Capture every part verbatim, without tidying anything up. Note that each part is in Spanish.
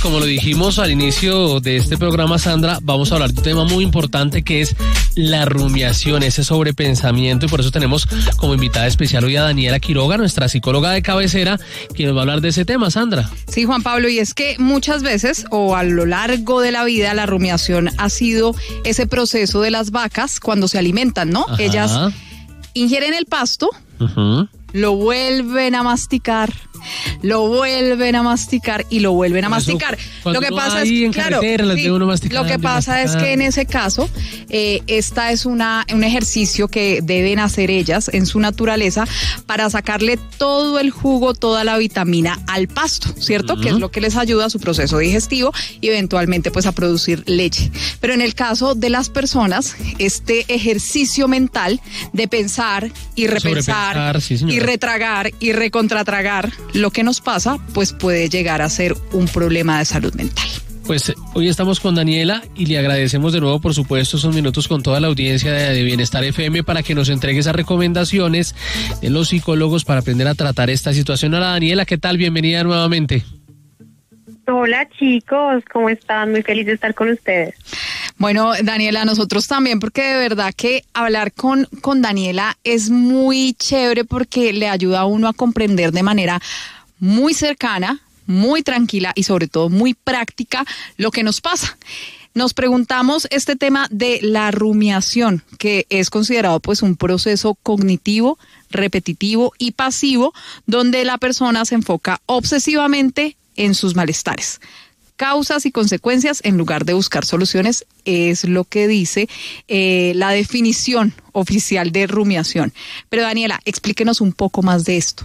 como lo dijimos al inicio de este programa, Sandra, vamos a hablar de un tema muy importante que es la rumiación, ese sobrepensamiento, y por eso tenemos como invitada especial hoy a Daniela Quiroga, nuestra psicóloga de cabecera, quien nos va a hablar de ese tema, Sandra. Sí, Juan Pablo, y es que muchas veces o a lo largo de la vida la rumiación ha sido ese proceso de las vacas cuando se alimentan, ¿no? Ajá. Ellas ingieren el pasto, uh-huh. lo vuelven a masticar, lo vuelven a masticar y lo vuelven a Por eso, masticar. Lo que pasa es que, claro, sí, lo que pasa es que en ese caso, eh, esta es una un ejercicio que deben hacer ellas en su naturaleza para sacarle todo el jugo, toda la vitamina al pasto, ¿cierto? Uh-huh. Que es lo que les ayuda a su proceso digestivo y eventualmente pues a producir leche. Pero en el caso de las personas, este ejercicio mental de pensar y repensar sí, y retragar y recontratragar lo que nos pasa, pues puede llegar a ser un problema de salud mental. Pues hoy estamos con Daniela y le agradecemos de nuevo, por supuesto, esos minutos con toda la audiencia de, de Bienestar F M para que nos entregue esas recomendaciones de los psicólogos para aprender a tratar esta situación. Hola Daniela, ¿qué tal? Bienvenida nuevamente. Hola chicos, ¿cómo están? Muy feliz de estar con ustedes. Bueno, Daniela, nosotros también, porque de verdad que hablar con, con Daniela es muy chévere porque le ayuda a uno a comprender de manera muy cercana, muy tranquila y sobre todo muy práctica lo que nos pasa. Nos preguntamos este tema de la rumiación, que es considerado pues un proceso cognitivo, repetitivo y pasivo, donde la persona se enfoca obsesivamente en sus malestares. Causas y consecuencias en lugar de buscar soluciones es lo que dice eh, la definición oficial de rumiación. Pero Daniela, explíquenos un poco más de esto.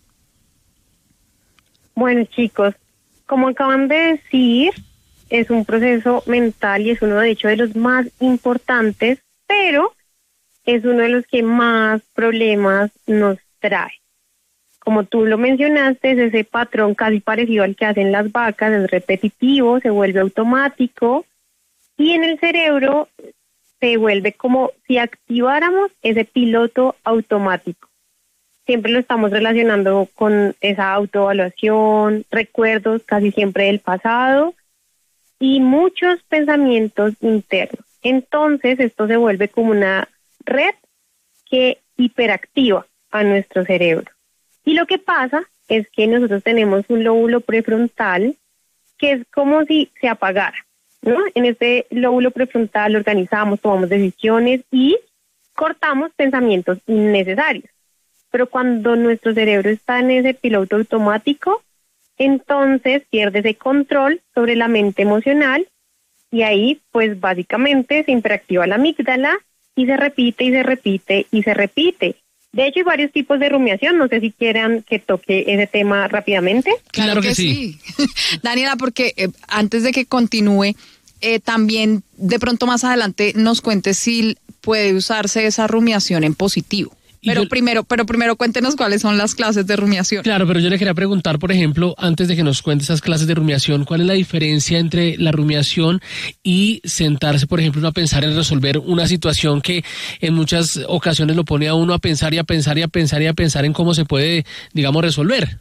Bueno chicos, como acaban de decir, es un proceso mental y es uno de hecho de los más importantes, pero es uno de los que más problemas nos trae. Como tú lo mencionaste, es ese patrón casi parecido al que hacen las vacas, es repetitivo, se vuelve automático y en el cerebro se vuelve como si activáramos ese piloto automático. Siempre lo estamos relacionando con esa autoevaluación, recuerdos casi siempre del pasado y muchos pensamientos internos. Entonces esto se vuelve como una red que hiperactiva a nuestro cerebro. Y lo que pasa es que nosotros tenemos un lóbulo prefrontal que es como si se apagara, ¿no? En este lóbulo prefrontal organizamos, tomamos decisiones y cortamos pensamientos innecesarios. Pero cuando nuestro cerebro está en ese piloto automático, entonces pierde ese control sobre la mente emocional y ahí pues básicamente se hiperactiva la amígdala y se repite y se repite y se repite. De hecho, hay varios tipos de rumiación. No sé si quieran que toque ese tema rápidamente. Claro, claro que, que sí. sí. Daniela, porque eh, antes de que continúe, eh, también de pronto más adelante nos cuente si puede usarse esa rumiación en positivo. Pero yo, primero, pero primero cuéntenos cuáles son las clases de rumiación. Claro, pero yo le quería preguntar, por ejemplo, antes de que nos cuente esas clases de rumiación, ¿cuál es la diferencia entre la rumiación y sentarse, por ejemplo, a pensar en resolver una situación que en muchas ocasiones lo pone a uno a pensar y a pensar y a pensar y a pensar en cómo se puede, digamos, resolver?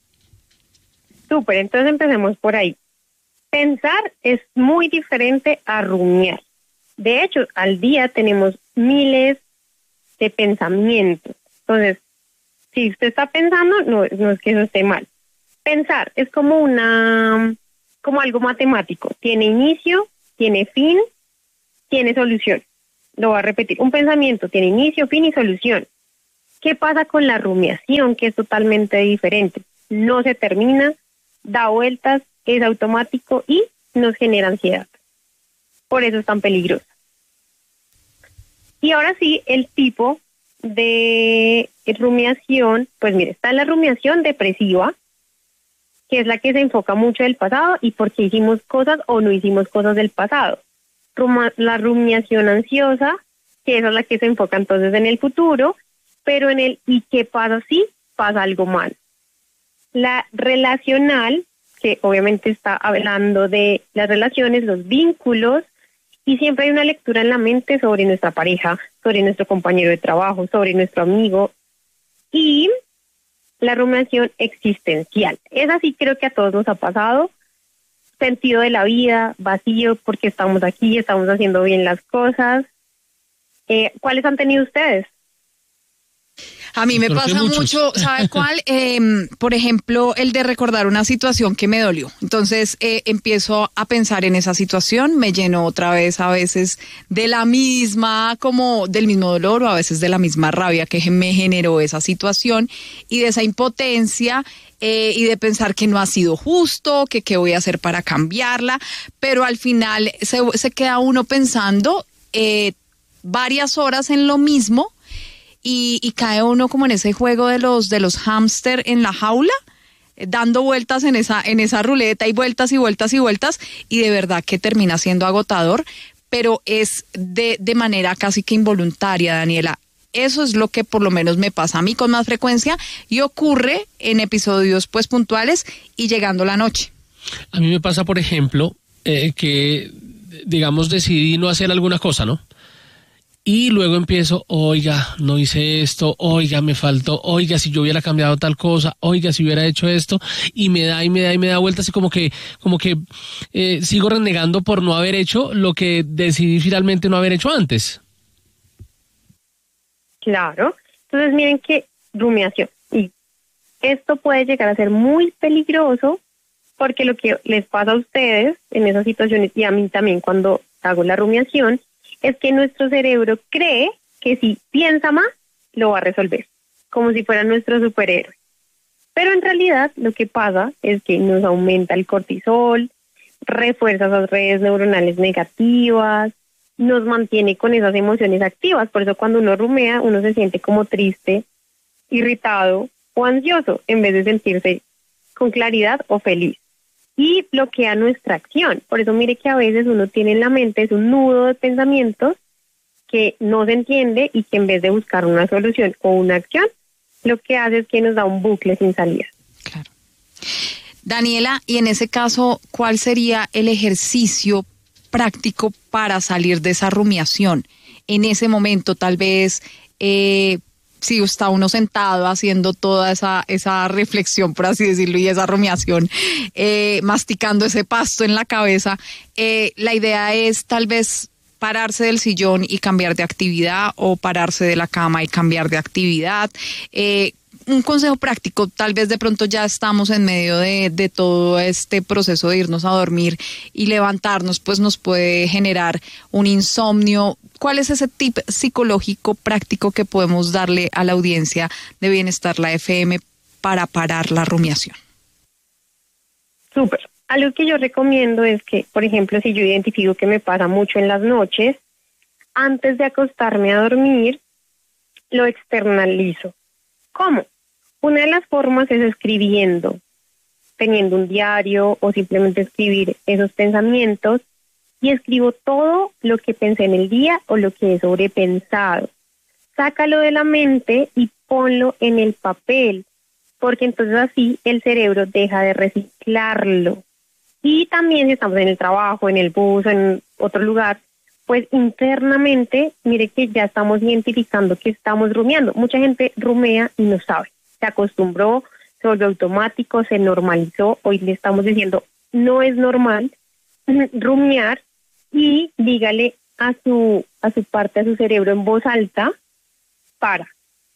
Súper, entonces empecemos por ahí. Pensar es muy diferente a rumiar. De hecho, al día tenemos miles de pensamientos. Entonces, si usted está pensando, no, no es que eso esté mal. Pensar es como una, como algo matemático. Tiene inicio, tiene fin, tiene solución. Lo voy a repetir. Un pensamiento tiene inicio, fin y solución. ¿Qué pasa con la rumiación? Que es totalmente diferente. No se termina, da vueltas, es automático y nos genera ansiedad. Por eso es tan peligroso. Y ahora sí, el tipo de rumiación, pues mire, está la rumiación depresiva, que es la que se enfoca mucho del pasado y por qué hicimos cosas o no hicimos cosas del pasado. Ruma, la rumiación ansiosa, que esa es la que se enfoca entonces en el futuro, pero en el ¿y qué pasa si pasa algo mal? La relacional, que obviamente está hablando de las relaciones, los vínculos, y siempre hay una lectura en la mente sobre nuestra pareja, sobre nuestro compañero de trabajo, sobre nuestro amigo. Y la rumiación existencial. Esa sí creo que a todos nos ha pasado. sentido de la vida, vacío, porque estamos aquí, estamos haciendo bien las cosas. Eh, ¿Cuáles han tenido ustedes? A mí me pasa mucho, ¿sabe cuál? Eh, por ejemplo, el de recordar una situación que me dolió. Entonces eh, empiezo a pensar en esa situación, me lleno otra vez a veces de la misma, como del mismo dolor o a veces de la misma rabia que me generó esa situación y de esa impotencia eh, y de pensar que no ha sido justo, que qué voy a hacer para cambiarla, pero al final se, se queda uno pensando eh, varias horas en lo mismo. Y, y cae uno como en ese juego de los de los hámster en la jaula, eh, dando vueltas en esa en esa ruleta y vueltas y vueltas y vueltas, y de verdad que termina siendo agotador, pero es de, de manera casi que involuntaria, Daniela. Eso es lo que por lo menos me pasa a mí con más frecuencia y ocurre en episodios pues puntuales y llegando la noche. A mí me pasa, por ejemplo, eh, que digamos decidí no hacer alguna cosa, ¿no? Y luego empiezo, oiga, no hice esto, oiga, me faltó, oiga, si yo hubiera cambiado tal cosa, oiga, si hubiera hecho esto, y me da y me da y me da vueltas y como que, como que eh, sigo renegando por no haber hecho lo que decidí finalmente no haber hecho antes. Claro. Entonces miren que rumiación. Y esto puede llegar a ser muy peligroso porque lo que les pasa a ustedes en esas situaciones y a mí también cuando hago la rumiación es que nuestro cerebro cree que si piensa más, lo va a resolver, como si fuera nuestro superhéroe. Pero en realidad lo que pasa es que nos aumenta el cortisol, refuerza esas redes neuronales negativas, nos mantiene con esas emociones activas. Por eso cuando uno rumea, uno se siente como triste, irritado o ansioso, en vez de sentirse con claridad o feliz. Y bloquea nuestra acción. Por eso mire que a veces uno tiene en la mente es un nudo de pensamientos que no se entiende y que en vez de buscar una solución o una acción, lo que hace es que nos da un bucle sin salida. Claro. Daniela, y en ese caso, ¿cuál sería el ejercicio práctico para salir de esa rumiación? En ese momento, tal vez... Eh, si está uno sentado haciendo toda esa esa reflexión, por así decirlo, y esa rumiación, eh, masticando ese pasto en la cabeza, eh, la idea es tal vez pararse del sillón y cambiar de actividad o pararse de la cama y cambiar de actividad. Eh, un consejo práctico, tal vez de pronto ya estamos en medio de, de todo este proceso de irnos a dormir y levantarnos, pues nos puede generar un insomnio. ¿Cuál es ese tip psicológico práctico que podemos darle a la audiencia de Bienestar La F M para parar la rumiación? Súper. Algo que yo recomiendo es que, por ejemplo, si yo identifico que me pasa mucho en las noches, antes de acostarme a dormir, lo externalizo. ¿Cómo? Una de las formas es escribiendo, teniendo un diario o simplemente escribir esos pensamientos y escribo todo lo que pensé en el día o lo que he sobrepensado. Sácalo de la mente y ponlo en el papel, porque entonces así el cerebro deja de reciclarlo. Y también si estamos en el trabajo, en el bus, en otro lugar, pues internamente, mire que ya estamos identificando que estamos rumiando. Mucha gente rumea y no sabe. Se acostumbró, se volvió automático, se normalizó. Hoy le estamos diciendo, no es normal rumiar y dígale a su, a su parte, a su cerebro en voz alta, para,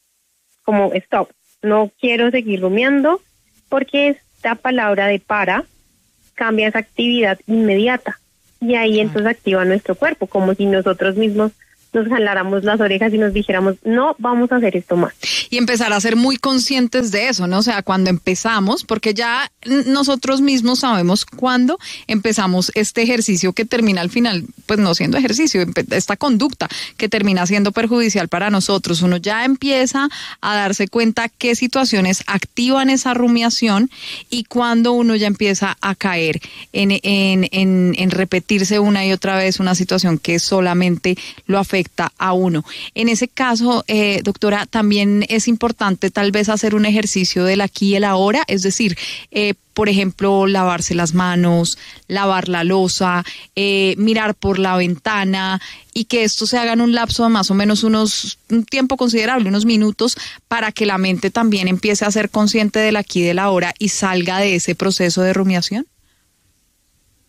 como stop, no quiero seguir rumiando, porque esta palabra de para cambia esa actividad inmediata y ahí entonces activa nuestro cuerpo, como si nosotros mismos nos jaláramos las orejas y nos dijéramos, no vamos a hacer esto más. Y empezar a ser muy conscientes de eso, ¿no? O sea, cuando empezamos, porque ya nosotros mismos sabemos cuándo empezamos este ejercicio que termina al final, pues no siendo ejercicio, esta conducta que termina siendo perjudicial para nosotros. Uno ya empieza a darse cuenta qué situaciones activan esa rumiación y cuando uno ya empieza a caer en, en, en, en repetirse una y otra vez una situación que solamente lo afecta a uno. En ese caso, eh, doctora, también es importante tal vez hacer un ejercicio del aquí y el ahora, es decir, eh, por ejemplo, lavarse las manos, lavar la loza, eh, mirar por la ventana y que esto se haga en un lapso de más o menos unos, un tiempo considerable, unos minutos, para que la mente también empiece a ser consciente del aquí y del ahora y salga de ese proceso de rumiación.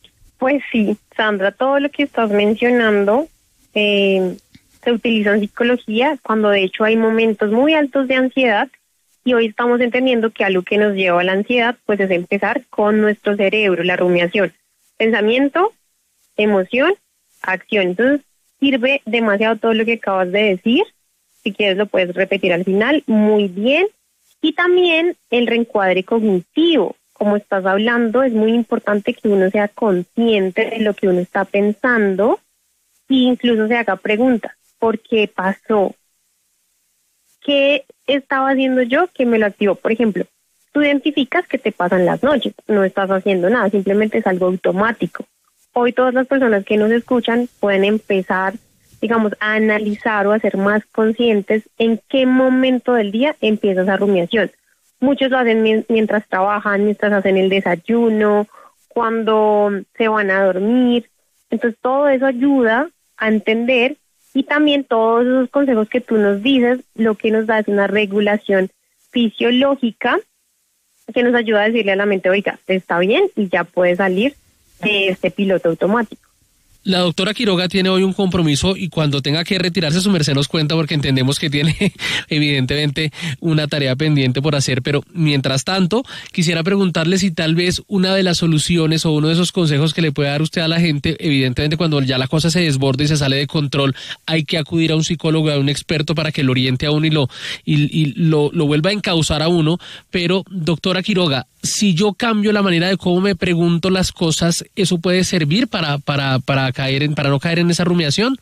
Pues sí, Sandra, todo lo que estás mencionando eh, se utiliza en psicología cuando de hecho hay momentos muy altos de ansiedad y hoy estamos entendiendo que algo que nos lleva a la ansiedad pues es empezar con nuestro cerebro, la rumiación, pensamiento, emoción, acción. Entonces sirve demasiado todo lo que acabas de decir, si quieres lo puedes repetir al final, muy bien. Y también el reencuadre cognitivo. Como estás hablando, es muy importante que uno sea consciente de lo que uno está pensando e incluso se haga preguntas. ¿Por qué pasó? ¿Qué estaba haciendo yo que me lo activó? Por ejemplo, tú identificas que te pasan las noches, no estás haciendo nada, simplemente es algo automático. Hoy todas las personas que nos escuchan pueden empezar, digamos, a analizar o a ser más conscientes en qué momento del día empieza esa rumiación. Muchos lo hacen mientras trabajan, mientras hacen el desayuno, cuando se van a dormir. Entonces todo eso ayuda a entender y también todos esos consejos que tú nos dices, lo que nos da es una regulación fisiológica que nos ayuda a decirle a la mente, oiga, está bien y ya puede salir de este piloto automático. La doctora Quiroga tiene hoy un compromiso y cuando tenga que retirarse su merced nos cuenta porque entendemos que tiene evidentemente una tarea pendiente por hacer, pero mientras tanto quisiera preguntarle si tal vez una de las soluciones o uno de esos consejos que le puede dar usted a la gente, evidentemente cuando ya la cosa se desborda y se sale de control, hay que acudir a un psicólogo, a un experto para que lo oriente a uno y lo, y, y lo, lo vuelva a encauzar a uno, pero doctora Quiroga, si yo cambio la manera de cómo me pregunto las cosas, ¿eso puede servir para, para, para caer en, para no caer en esa rumiación?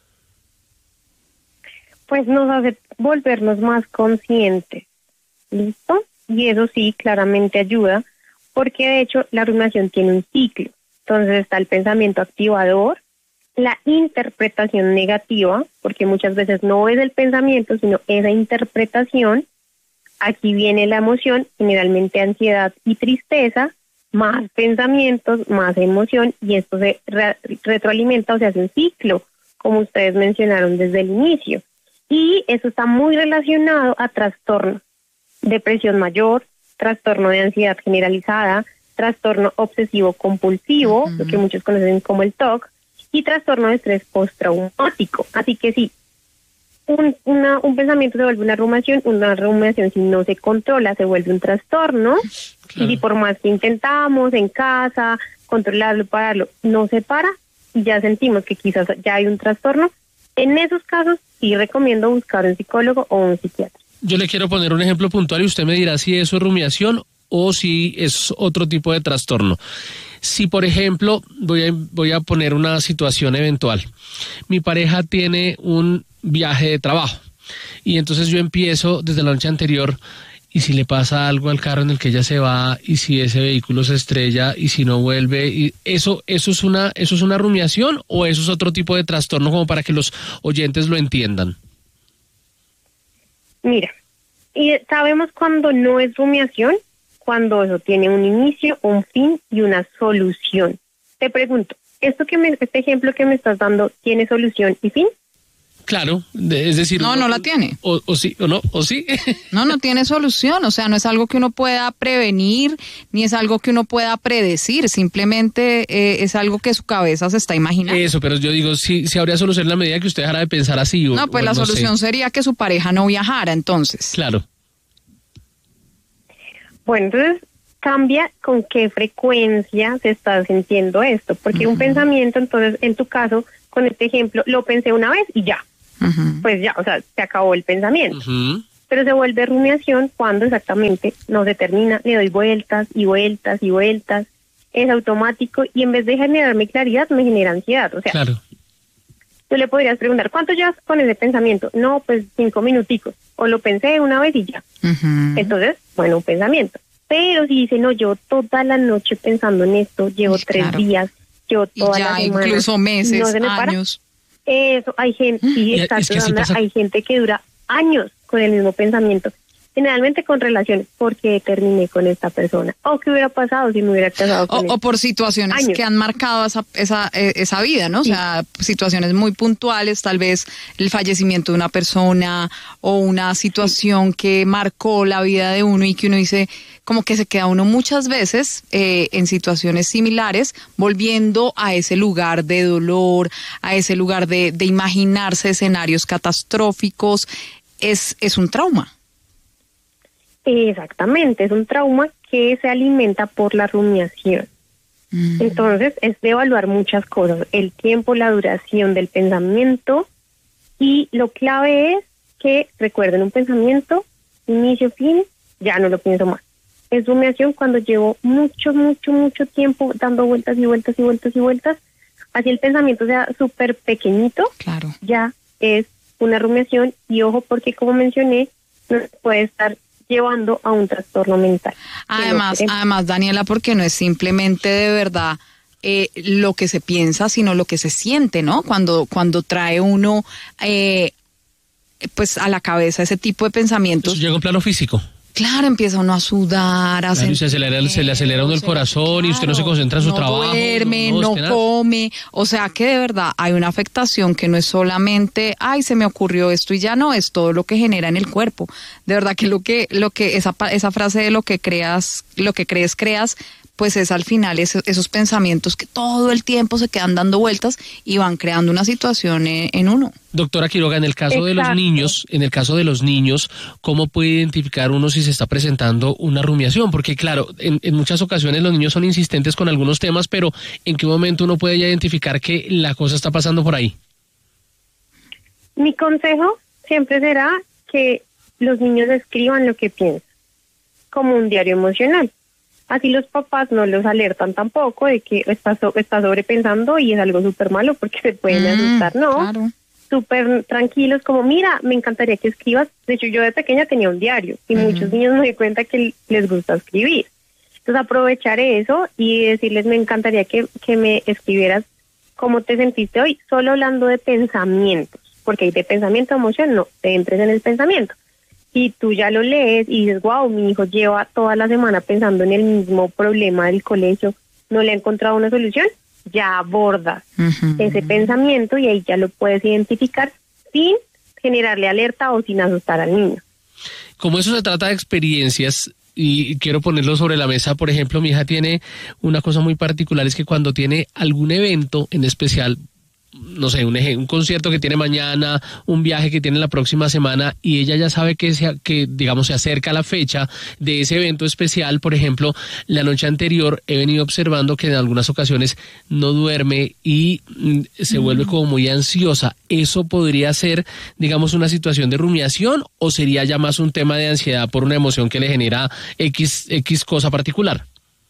Pues nos hace volvernos más conscientes, ¿listo? Y eso sí, claramente ayuda, porque de hecho la rumiación tiene un ciclo. Entonces está el pensamiento activador, la interpretación negativa, porque muchas veces no es el pensamiento, sino esa interpretación. Aquí viene la emoción, generalmente ansiedad y tristeza, más pensamientos, más emoción, y esto se re- retroalimenta o se hace un ciclo, como ustedes mencionaron desde el inicio. Y eso está muy relacionado a trastornos, depresión mayor, trastorno de ansiedad generalizada, trastorno obsesivo compulsivo, uh-huh. lo que muchos conocen como el T O C, y trastorno de estrés postraumático. Así que sí, Un, una, un pensamiento se vuelve una rumiación, una rumiación si no se controla se vuelve un trastorno, claro. Y si por más que intentamos en casa, controlarlo, pararlo, no se para y ya sentimos que quizás ya hay un trastorno, en esos casos sí recomiendo buscar un psicólogo o un psiquiatra. Yo le quiero poner un ejemplo puntual y usted me dirá si eso es rumiación o si es otro tipo de trastorno. Si, por ejemplo, voy a, voy a poner una situación eventual. Mi pareja tiene un viaje de trabajo y entonces yo empiezo desde la noche anterior y si le pasa algo al carro en el que ella se va y si ese vehículo se estrella y si no vuelve, y eso, eso es una, eso es una rumiación o eso es otro tipo de trastorno como para que los oyentes lo entiendan. Mira, y sabemos cuando no es rumiación, cuando eso tiene un inicio, un fin y una solución. Te pregunto, ¿esto que me, este ejemplo que me estás dando tiene solución y fin? Claro, es decir... No, no la tiene. O, o sí, o no, o sí. No, no tiene solución, o sea, no es algo que uno pueda prevenir, ni es algo que uno pueda predecir, simplemente eh, es algo que su cabeza se está imaginando. Eso, pero yo digo, sí, sí habría solución en la medida que usted dejara de pensar así. O, no, pues o la no solución sé. sería que su pareja no viajara, entonces. Claro. Bueno, entonces cambia con qué frecuencia se está sintiendo esto, porque uh-huh. un pensamiento, entonces, en tu caso, con este ejemplo, lo pensé una vez y ya. Uh-huh. Pues ya, o sea, se acabó el pensamiento. Uh-huh. Pero se vuelve rumiación cuando exactamente no se termina, le doy vueltas y vueltas y vueltas, es automático y en vez de generarme claridad, me genera ansiedad. O sea, claro. Tú le podrías preguntar, ¿cuánto llevas con ese pensamiento? No, pues cinco minuticos. O lo pensé una vez y ya. Uh-huh. Entonces, bueno, un pensamiento. Pero si dice, no, llevo toda la noche pensando en esto, llevo tres claro. días, llevo toda y ya, la semana. Incluso meses, no se me años. Para. Eso, hay gente, sí, exacto, es que sí Sandra, pasa... hay gente que dura años con el mismo pensamiento. generalmente con relaciones, porque terminé con esta persona, o qué hubiera pasado si me hubiera casado con O, él. o por situaciones Años. que han marcado esa, esa, eh, esa vida, ¿no? Sí. O sea, situaciones muy puntuales, tal vez el fallecimiento de una persona o una situación que marcó la vida de uno y que uno dice, como que se queda uno muchas veces eh, en situaciones similares, volviendo a ese lugar de dolor, a ese lugar de, de imaginarse escenarios catastróficos. Es, es un trauma. Exactamente, es un trauma que se alimenta por la rumiación. Mm. Entonces, es de evaluar muchas cosas, el tiempo, la duración del pensamiento, y lo clave es que recuerden un pensamiento, inicio, fin, ya no lo pienso más. Es rumiación cuando llevo mucho, mucho, mucho tiempo dando vueltas y vueltas y vueltas y vueltas, así el pensamiento sea súper pequeñito, Claro. ya es una rumiación, y ojo porque como mencioné, no se puede estar llevando a un trastorno mental. Además, Que no además, Daniela, porque no es simplemente de verdad eh, lo que se piensa, sino lo que se siente, ¿no? Cuando, cuando trae uno eh, pues a la cabeza ese tipo de pensamientos. Eso llega a un plano físico. Claro, empieza uno a sudar, a Claro, y se acelera, se le acelera uno el corazón y usted no se concentra en su no trabajo. duerme, no, no, es tenaz. come, o sea que de verdad hay una afectación que no es solamente, ay, se me ocurrió esto y ya no, es todo lo que genera en el cuerpo. De verdad que lo que, lo que esa pa- esa frase de lo que creas, lo que crees creas, pues es al final ese- esos pensamientos que todo el tiempo se quedan dando vueltas y van creando una situación en, en uno. Doctora Quiroga, en el caso de los Exacto. niños, en el caso de los niños, ¿cómo puede identificar uno si se está presentando una rumiación? Porque claro, en, en muchas ocasiones los niños son insistentes con algunos temas, pero ¿en qué momento uno puede ya identificar que la cosa está pasando por ahí? Mi consejo siempre será que los niños escriban lo que piensan, como un diario emocional. Así los papás no los alertan tampoco de que está, so- está sobrepensando y es algo súper malo porque se pueden Mm, asustar, ¿no? Claro. Súper tranquilos, como mira, me encantaría que escribas. De hecho, yo de pequeña tenía un diario y Ujú. muchos niños me di cuenta que les gusta escribir. Entonces aprovechar eso y decirles, me encantaría que, que me escribieras cómo te sentiste hoy, solo hablando de pensamientos, porque hay de pensamiento a emoción, no, te entres en el pensamiento. Y tú ya lo lees y dices, wow, mi hijo lleva toda la semana pensando en el mismo problema del colegio, no le ha encontrado una solución, ya abordas Ujú. ese pensamiento y ahí ya lo puedes identificar sin generarle alerta o sin asustar al niño. Como eso se trata de experiencias, y quiero ponerlo sobre la mesa, por ejemplo, mi hija tiene una cosa muy particular, es que cuando tiene algún evento en especial, no sé, un, eje- un concierto que tiene mañana, un viaje que tiene la próxima semana, y ella ya sabe que, se, que digamos, se acerca la fecha de ese evento especial. Por ejemplo, la noche anterior he venido observando que en algunas ocasiones no duerme y mm, se vuelve como muy ansiosa. ¿Eso podría ser, digamos, una situación de rumiación o sería ya más un tema de ansiedad por una emoción que le genera X, X cosa particular?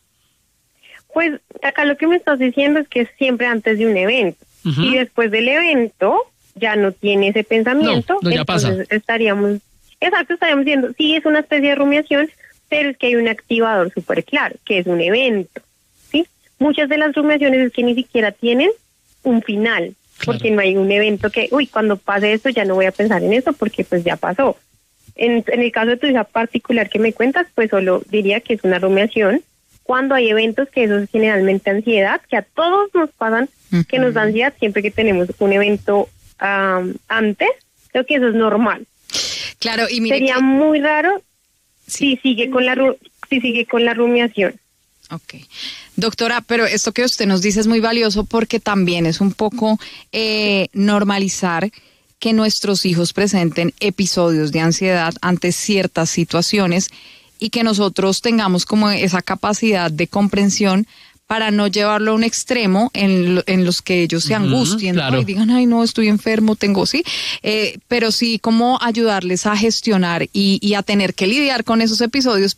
Pues acá lo que me estás diciendo es que es siempre antes de un evento. Ujú. Y después del evento ya no tiene ese pensamiento. No, no, ya pasa. Entonces estaríamos, exacto, estaríamos diciendo, sí es una especie de rumiación, pero es que hay un activador súper claro, que es un evento, ¿sí? Muchas de las rumiaciones es que ni siquiera tienen un final, Claro. porque no hay un evento que, uy, cuando pase esto ya no voy a pensar en esto porque pues ya pasó. En, en el caso de tu hija particular que me cuentas, pues solo diría que es una rumiación. Cuando hay eventos, que eso es generalmente ansiedad, que a todos nos pasan, que nos da ansiedad siempre que tenemos un evento um, antes, creo que eso es normal. Claro, y mire Sería que- muy raro Sí. si sigue con la ru- si sigue con la rumiación. Ok. Doctora, pero esto que usted nos dice es muy valioso porque también es un poco eh, normalizar que nuestros hijos presenten episodios de ansiedad ante ciertas situaciones y que nosotros tengamos como esa capacidad de comprensión para no llevarlo a un extremo en, lo- en los que ellos se Ujú, angustien, ¿no? claro. Y digan, ay, no, estoy enfermo, tengo, sí, eh, pero sí como ayudarles a gestionar y, y a tener que lidiar con esos episodios